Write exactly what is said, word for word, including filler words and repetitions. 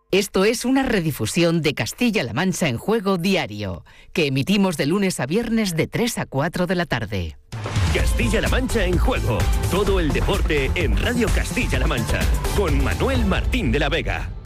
Esto es una redifusión de Castilla-La Mancha en Juego diario, que emitimos de lunes a viernes de tres a cuatro de la tarde. Castilla-La Mancha en Juego. Todo el deporte en Radio Castilla-La Mancha. Con Manuel Martín de la Vega.